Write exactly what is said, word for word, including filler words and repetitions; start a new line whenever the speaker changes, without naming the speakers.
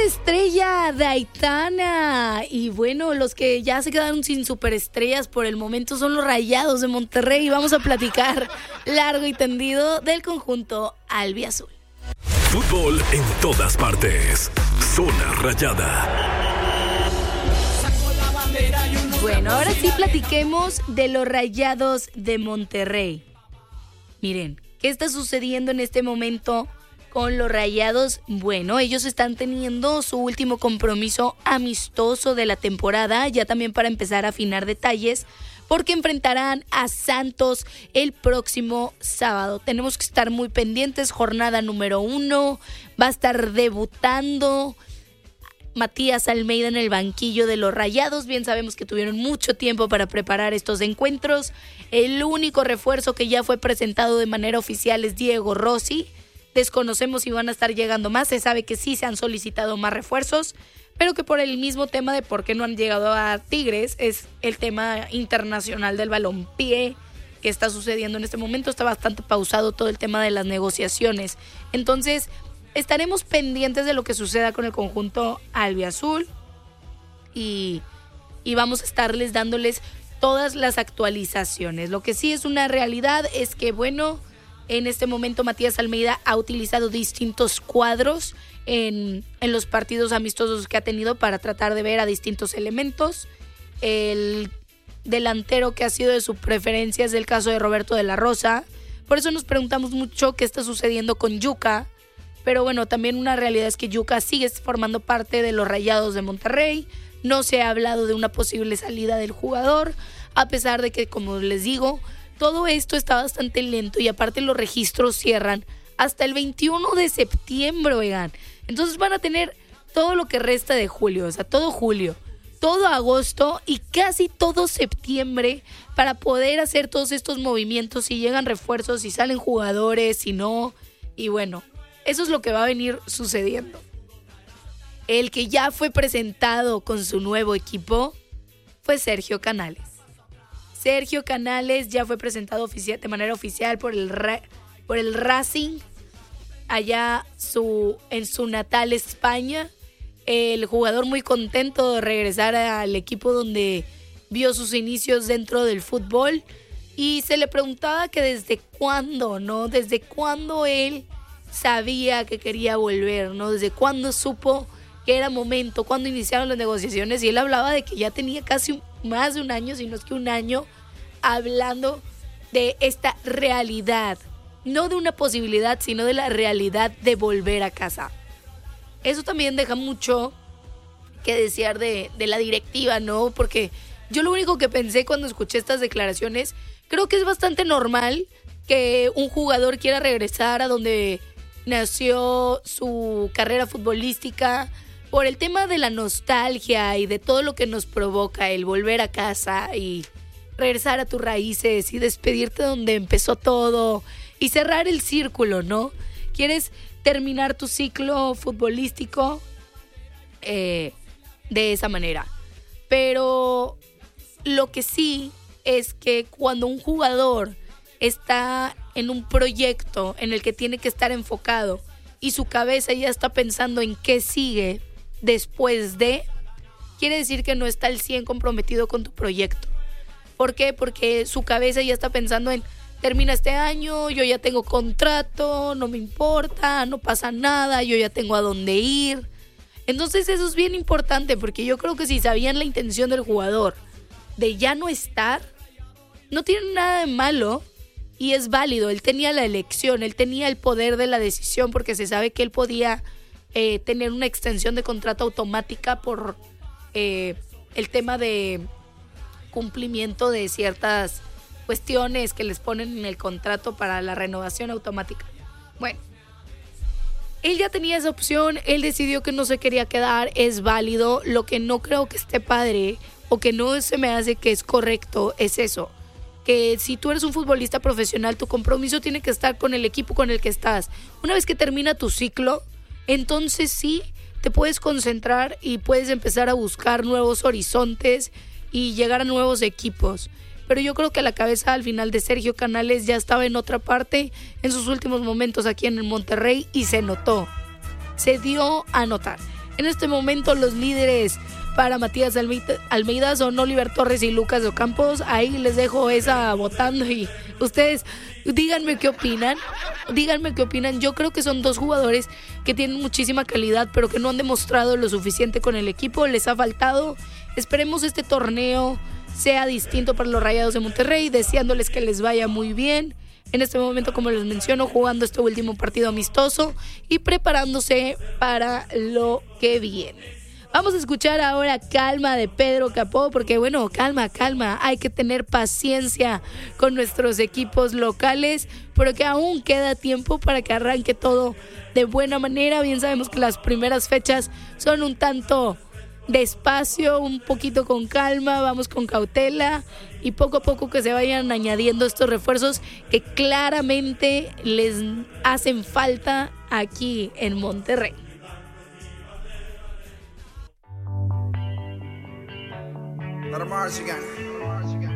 superestrella de Aitana. Y bueno, los que ya se quedaron sin superestrellas por el momento son los Rayados de Monterrey. Vamos a platicar largo y tendido del conjunto albiazul.
Fútbol en todas partes. Zona Rayada.
Bueno, ahora sí platiquemos de los Rayados de Monterrey. Miren, ¿qué está sucediendo en este momento con los Rayados? Bueno, ellos están teniendo su último compromiso amistoso de la temporada, ya también para empezar a afinar detalles, porque enfrentarán a Santos el próximo sábado. Tenemos que estar muy pendientes, jornada número uno, va a estar debutando Matías Almeida en el banquillo de los Rayados. Bien sabemos que tuvieron mucho tiempo para preparar estos encuentros. El único refuerzo que ya fue presentado de manera oficial es Diego Rossi. Desconocemos si van a estar llegando más. Se sabe que sí se han solicitado más refuerzos, pero que por el mismo tema de por qué no han llegado a Tigres es el tema internacional del balompié que está sucediendo en este momento. Está bastante pausado todo el tema de las negociaciones. Entonces, estaremos pendientes de lo que suceda con el conjunto albiazul y, y vamos a estarles dándoles todas las actualizaciones. Lo que sí es una realidad es que, bueno, en este momento Matías Almeida ha utilizado distintos cuadros en, en los partidos amistosos que ha tenido para tratar de ver a distintos elementos. El delantero que ha sido de su preferencia es el caso de Roberto de la Rosa. Por eso nos preguntamos mucho qué está sucediendo con Yuka. Pero bueno, también una realidad es que Yuka sigue formando parte de los Rayados de Monterrey. No se ha hablado de una posible salida del jugador, a pesar de que, como les digo, todo esto está bastante lento y aparte los registros cierran hasta el veintiuno de septiembre, oigan. Entonces van a tener todo lo que resta de julio, o sea, todo julio, todo agosto y casi todo septiembre para poder hacer todos estos movimientos, si llegan refuerzos, si salen jugadores, si no, y bueno, eso es lo que va a venir sucediendo. El que ya fue presentado con su nuevo equipo fue Sergio Canales. Sergio Canales ya fue presentado oficial, de manera oficial por el, por el Racing, allá su, en su natal España. El jugador muy contento de regresar al equipo donde vio sus inicios dentro del fútbol. Y se le preguntaba que desde cuándo, ¿no? Desde cuándo él sabía que quería volver, ¿no? Desde cuándo supo que era momento, cuándo iniciaron las negociaciones. Y él hablaba de que ya tenía casi más de un año, si no es que un año, hablando de esta realidad, no de una posibilidad, sino de la realidad de volver a casa. Eso también deja mucho que desear de, de la directiva, ¿no? Porque yo lo único que pensé cuando escuché estas declaraciones, creo que es bastante normal que un jugador quiera regresar a donde nació su carrera futbolística, por el tema de la nostalgia y de todo lo que nos provoca el volver a casa y regresar a tus raíces y despedirte donde empezó todo y cerrar el círculo, ¿no? Quieres terminar tu ciclo futbolístico eh, de esa manera. Pero lo que sí es que cuando un jugador está en un proyecto en el que tiene que estar enfocado y su cabeza ya está pensando en qué sigue después de, quiere decir que no está al cien comprometido con tu proyecto. ¿Por qué? Porque su cabeza ya está pensando en, termina este año, yo ya tengo contrato, no me importa, no pasa nada, yo ya tengo a dónde ir. Entonces eso es bien importante, porque yo creo que si sabían la intención del jugador de ya no estar, no tiene nada de malo y es válido. Él tenía la elección, él tenía el poder de la decisión, porque se sabe que él podía eh, tener una extensión de contrato automática por eh, el tema de cumplimiento de ciertas cuestiones que les ponen en el contrato para la renovación automática. Bueno, él ya tenía esa opción, él decidió que no se quería quedar, es válido. Lo que no creo que esté padre o que no se me hace que es correcto es eso, que si tú eres un futbolista profesional, tu compromiso tiene que estar con el equipo con el que estás. Una vez que termina tu ciclo, entonces sí te puedes concentrar y puedes empezar a buscar nuevos horizontes y llegar a nuevos equipos. Pero yo creo que la cabeza al final de Sergio Canales ya estaba en otra parte en sus últimos momentos aquí en el Monterrey y se notó, se dio a notar. En este momento los líderes para Matías Almeida, Almeida son Oliver Torres y Lucas Ocampos. Ahí les dejo esa votando y ustedes díganme qué opinan. Díganme qué opinan. Yo creo que son dos jugadores que tienen muchísima calidad, pero que no han demostrado lo suficiente con el equipo. Les ha faltado. Esperemos este torneo sea distinto para los Rayados de Monterrey, deseándoles que les vaya muy bien. En este momento, como les menciono, jugando este último partido amistoso y preparándose para lo que viene. Vamos a escuchar ahora Calma de Pedro Capó, porque bueno, calma, calma, hay que tener paciencia con nuestros equipos locales, porque aún queda tiempo para que arranque todo de buena manera. Bien sabemos que las primeras fechas son un tanto despacio, un poquito con calma, vamos con cautela y poco a poco que se vayan añadiendo estos refuerzos que claramente les hacen falta aquí en Monterrey.
Let 'em march again.